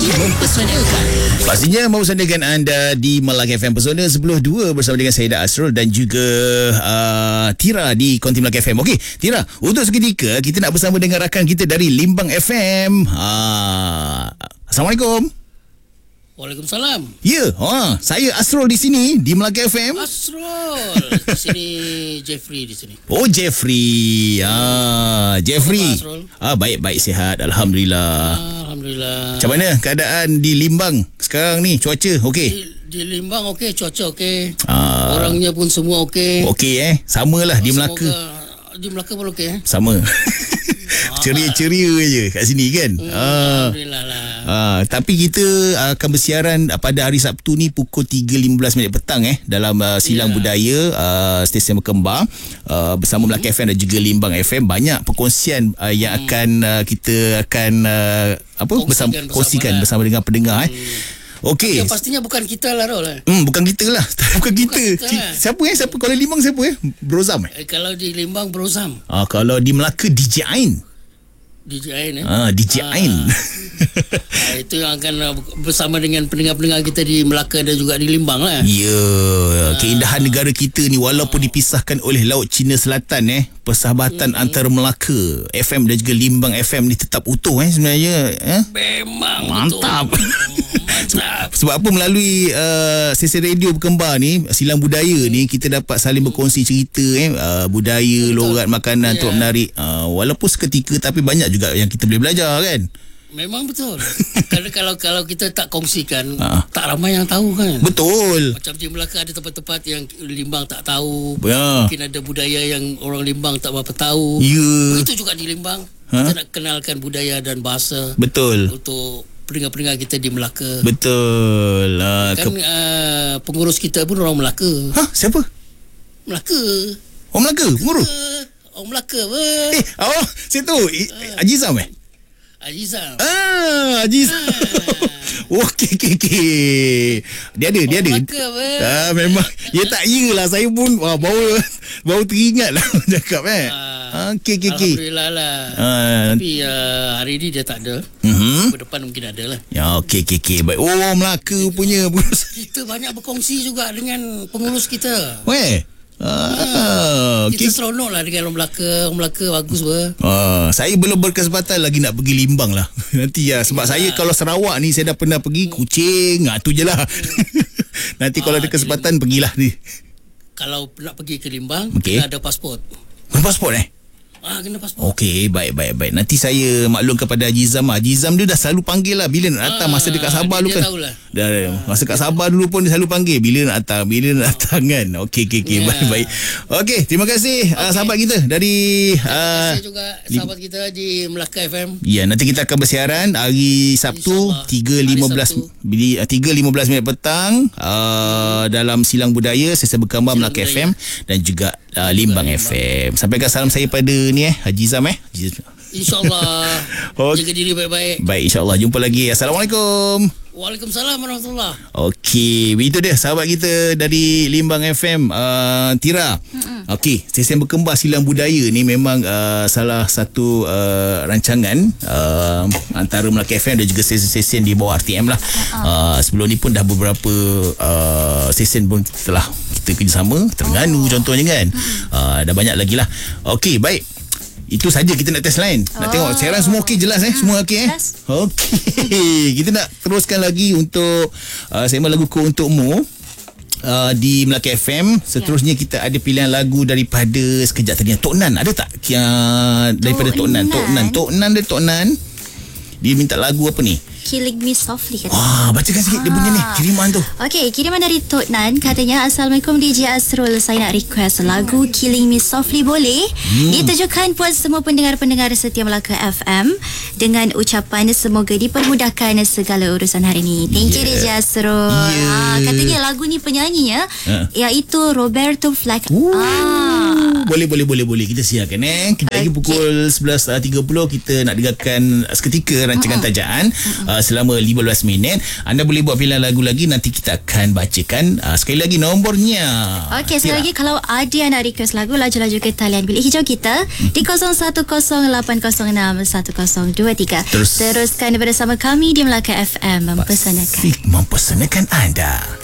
mempersonalkan. Pastinya mempersonalkan anda di Melaka FM Pesona 10.2 bersama dengan Syeda Asrul dan juga Tira di Konti Melaka FM. Okey, Tira, untuk seketika kita nak bersama dengan rakan kita dari Limbang FM. Assalamualaikum. Waalaikumsalam. Ya, saya Asrul di sini di Melaka FM. Asrul. Di sini Jeffrey di sini. Oh, Jeffrey. Jeffrey. Baik-baik, sihat, alhamdulillah. Alhamdulillah. Macam mana keadaan di Limbang sekarang ni? Cuaca okey? Di Limbang okey, cuaca okey. Orangnya pun semua okey. Okey Samalah di Melaka. Di Melaka pun okey Sama. Ceria-ceria je kat sini kan. Alhamdulillah lah. Tapi kita akan bersiaran pada hari Sabtu ni pukul 3.15 petang dalam Silang Budaya stesen berkembar bersama Melaka FM dan juga Limbang FM. Banyak perkongsian yang akan kita akan kongsikan bersama dengan pendengar. Okey. Pastinya bukan kita lah, Rol. Bukan kita lah. Bukan kita. Siapa Kalau Limbang siapa Brozam kalau di Limbang Brozam. Kalau di Melaka DJ Ain. DJ Ain DJ Ain. Itu yang akan bersama dengan pendengar-pendengar kita di Melaka dan juga di Limbang lah. Ya, keindahan negara kita ni walaupun dipisahkan oleh Laut Cina Selatan persahabatan antara Melaka FM dan juga Limbang FM ni tetap utuh sebenarnya. Memang mantap. Mantap. Sebab apa melalui sesi radio berkembar ni, Silang Budaya ni, kita dapat saling berkongsi cerita budaya, logat, makanan, untuk menarik. Walaupun seketika tapi banyak juga yang kita boleh belajar kan. Memang betul. Kerana kalau kita tak kongsikan, tak ramai yang tahu kan. Betul. Macam di Melaka ada tempat-tempat yang Limbang tak tahu. Mungkin ada budaya yang orang Limbang tak berapa tahu. Begitu juga di Limbang. Kita nak kenalkan budaya dan bahasa. Betul. Untuk pendengar-pendengar kita di Melaka. Betul. Pengurus kita pun orang Melaka. Siapa? Melaka. Orang Melaka? Pengurus? Orang Melaka saya tahu. Ajizam Ajizam. Ajizam. Okey. Dia ada. Memang. Ya tak lah. Saya pun baru teringat lah cakap Okey. Alhamdulillah lah. Tapi hari ni dia tak ada. Ke depan mungkin ada lah. Ya, okey. Baik. Melaka punya pengurus. Kita banyak berkongsi juga dengan pengurus kita. Kita seronok lah dengan orang Melaka bagus saya belum berkesempatan lagi nak pergi Limbang lah. Nanti sebab saya kalau Sarawak ni saya dah pernah pergi Kuching, tu je lah. Nanti kalau ada kesempatan pergilah ni. Kalau nak pergi ke Limbang, kena ada pasport. Pasport kena pasport. Okey, baik. Nanti saya maklum kepada Ajizam. Ajizam dia dah selalu panggil lah bila nak datang. Masa dekat Sabah dulu kan. Masa kat Sabah dulu pun dia selalu panggil bila nak datang kan. Okey. Baik. Okey, terima kasih sahabat kita dari terima kasih juga sahabat kita di Melaka FM. Ya, nanti kita akan bersiaran hari Sabtu 3.15 petang dalam Silang Budaya sesi berkembar Melaka FM dan juga Limbang FM. Sampaikan salam saya pada Haji Zam InsyaAllah. Jaga diri baik-baik. Baik, insyaAllah. Jumpa lagi. Assalamualaikum. Waalaikumsalam warahmatullahi. Okey, begitu dia sahabat kita dari Limbang FM, Tira. Okey, sesi berkembar Silang Budaya ni memang salah satu rancangan antara Melaka FM dan juga sesi-sesi di bawah RTM lah. Sebelum ni pun dah beberapa sesi pun telah kita kerjasama. Terengganu contohnya kan. Dah banyak lagi lah. Okey, baik. Itu saja kita nak test line. Nak tengok siaran semua okey, jelas semua okey Okey. Kita nak teruskan lagi untuk segmen lagu Ku Untukmu di Melaka FM. Seterusnya kita ada pilihan lagu daripada sekejap tadi Tok Nan. Ada tak daripada Tok Nan? Tok Nan. Dia minta lagu apa ni? Killing Me Softly kata. Bacakan sikit dia punya ni kiriman tu. Okey, kiriman dari Tok Nan katanya, Assalamualaikum DJ Asrul, saya nak request lagu Killing Me Softly boleh? Ditujukan buat semua pendengar-pendengar setia Melaka FM dengan ucapan semoga dipermudahkan segala urusan hari ini. Thank you DJ Asrul. Katanya lagu ni penyanyinya iaitu Roberto Flack. Boleh kita siarkan Kejap lagi pukul 11.30 kita nak dengarkan seketika rancangan tajaan selama 15 minit. Anda boleh buat pilihan lagu lagi, nanti kita akan bacakan sekali lagi nombornya. Okey, sekali lagi kalau ada yang nak request lagu, laju-laju ke talian bilik hijau kita di 0108061023. Teruskan bersama kami di Melaka FM mempersanakan anda.